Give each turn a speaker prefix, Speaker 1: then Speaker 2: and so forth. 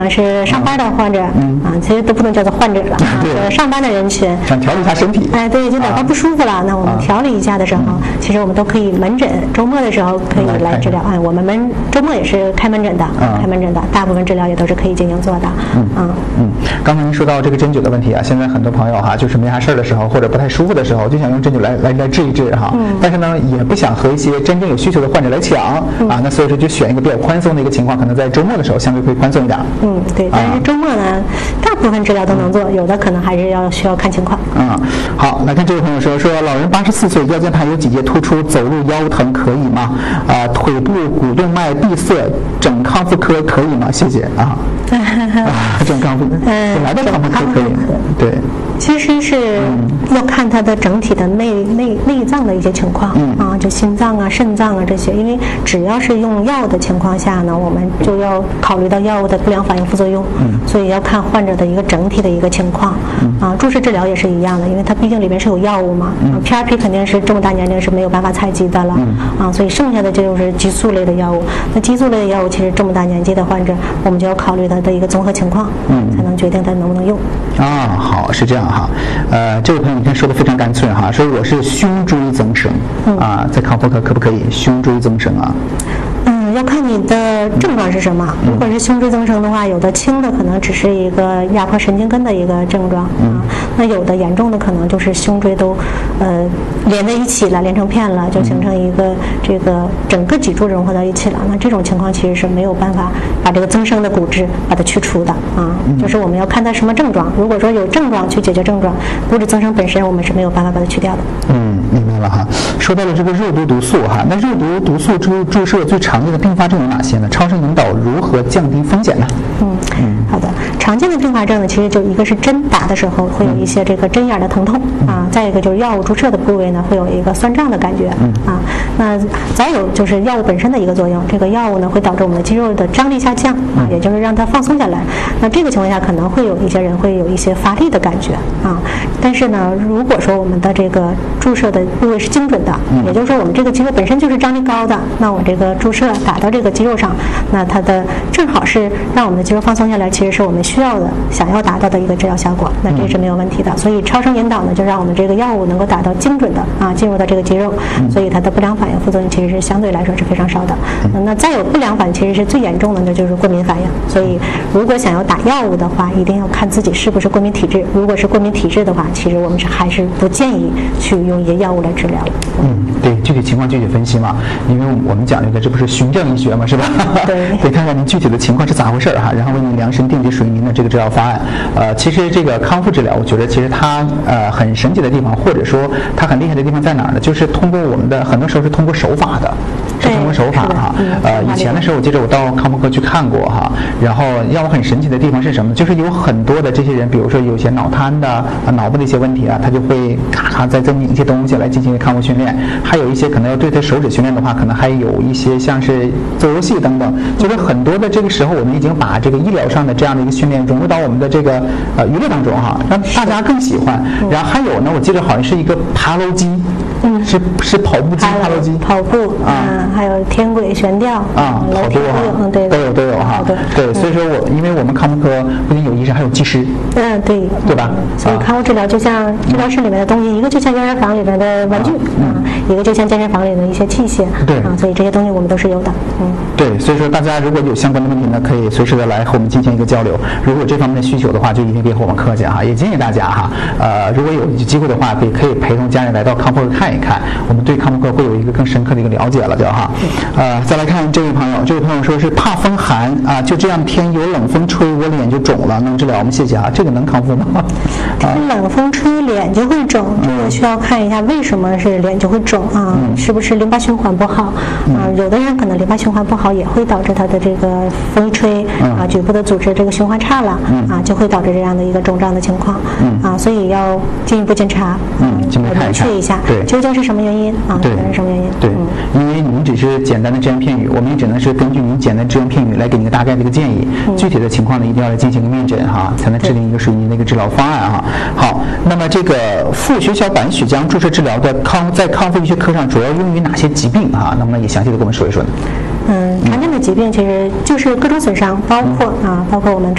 Speaker 1: 是上班的患者，其实都不能叫做患者了就是上班的人群，
Speaker 2: 想调理一下身体。
Speaker 1: 对，就哪怕不舒服了，那我们调理一下的时候，其实我们都可以门诊，周末的时候可以来治疗。我们周末也是开门诊的，大部分治疗也都是可以进行做的。
Speaker 2: 刚才您说到这个针灸的问题啊，现在很多朋友就是没啥事儿的时候，或者不太舒服的时候，就想用针灸来治一治但是呢，也不想和一些真正有需求的患者来抢那所以说就选一个比较宽松的一个情况，可能在周末的时候相对会宽松一点。
Speaker 1: 对，但是周末呢，大部分治疗都能做，有的可能还是需要看情况。
Speaker 2: 好，来看这位朋友说老人84岁，腰间盘有几节突出，走路腰疼可以吗？腿部股动脉闭塞，整康复科可以吗？谢谢整康复本来的康复科可以，对。
Speaker 1: 其实是要看它的整体的内脏的一些情况就心脏啊、肾脏啊这些，因为只要是用药的情况下呢，我们就要考虑到药物的不良反应副作用，所以要看患者的一个整体的一个情况注射治疗也是一样的，因为它毕竟里面是有药物嘛，PRP 肯定是这么大年龄是没有办法采集的了所以剩下的就是激素类的药物。那激素类的药物其实这么大年纪的患者，我们就要考虑他的一个综合情况才能决定他能不能用
Speaker 2: 好，是这样这位朋友你看说的非常干脆说我是胸椎增生在康复科可不可以胸椎增生
Speaker 1: 要看你的症状是什么。如果是胸椎增生的话，有的轻的可能只是一个压迫神经根的一个症状那有的严重的可能就是胸椎都连在一起了，连成片了，就形成一个这个整个脊柱融合到一起了。那这种情况其实是没有办法把这个增生的骨质把它去除的就是我们要看它什么症状。如果说有症状去解决症状，骨质增生本身我们是没有办法把它去掉的。
Speaker 2: 明白了说到了这个肉毒毒素那肉毒毒素注射最常见的并发症有哪些呢？超声引导如何降低风险呢？
Speaker 1: 好的，常见的并发症呢，其实就一个是针打的时候会有一些这个针眼的疼痛再一个就是药物注射的部位呢会有一个酸胀的感觉那再有就是药物本身的一个作用，这个药物呢会导致我们的肌肉的张力下降也就是让它放松下来。那这个情况下可能会有一些人会有一些乏力的感觉但是呢，如果说我们的这个注射的部位是精准的也就是说我们这个肌肉本身就是张力高的，那我这个注射打到这个肌肉上，那它的正好是让我们的肌肉放松下来，其实是我们需要的想要达到的一个治疗效果，那这是没有问题的。所以超声引导呢就让我们这个药物能够达到精准的进入到这个肌肉，所以它的不良反应副作用其实是相对来说是非常少的那再有不良反应其实是最严重的，那就是过敏反应。所以如果想要打药物的话，一定要看自己是不是过敏体质，如果是过敏体质的话，其实我们还是不建议去用一些药物来治疗
Speaker 2: 对，具体情况具体分析嘛，因为我们讲究的这不是循证医学嘛，是吧？
Speaker 1: 对，
Speaker 2: 得看看您具体的情况是咋回事然后为您量身定制属于您的这个治疗方案。其实这个康复治疗，我觉得其实它很神奇的地方，或者说它很厉害的地方在哪儿呢？就是通过我们的很多时候是通过手法的，是通过手法以前的时候我记得我到康复科去看过然后让我很神奇的地方是什么？就是有很多的这些人，比如说有些脑瘫的脑部的一些问题他就会咔再增进一些东西来进行康复训练，还有一些可能要对他手指训练的话，可能还有一些像是做游戏等等，就是很多的这个时候我们已经把这个医疗上的这样的一个训练融入到我们的这个娱乐当中让大家更喜欢。然后还有呢，我记得好像是一个爬楼机是跑步机爬楼机
Speaker 1: 跑步还有天轨悬吊
Speaker 2: 好多都有对，所以说因为我们康复科不仅有医生还有技师对吧？
Speaker 1: 所以康复治疗就像治疗室里面的东西，一个就像婴儿房里面的玩具一个就像健身房里的一些器械所以这些东西我们都是有的
Speaker 2: 对，所以说大家如果有相关的问题呢，可以随时的来和我们进行一个交流。如果有这方面的需求的话，就一定别和我们客气也建议大家如果有机会的话，可以陪同家人来到康复科看一看，我们对康复科会有一个更深刻的一个了解了就再来看这位朋友说是怕风寒就这样天有冷风吹我脸就肿了，能治疗吗？谢谢这个能康复吗？
Speaker 1: 冷风吹脸就会肿，这个需要看一下为什么是脸就会肿是不是淋巴循环不好有的人可能淋巴循环不好也会导致他的这个风一吹局部的组织这个循环差了就会导致这样的一个肿胀的情况所以要进一步检查了解一下究竟是什么原因是什么原因
Speaker 2: 对因为您只是简单的只言片语，我们也只能是根据您简单只言片语来给您个大概的一个建议具体的情况呢一定要来进行一个面诊才能制定一个属于您的一个治疗方案好，那么这个副血小板血浆注射治疗的在康复医学科上主要用于哪些疾病能不能也详细的跟我们说一说呢？
Speaker 1: 常见的疾病其实就是各种损伤，包括我们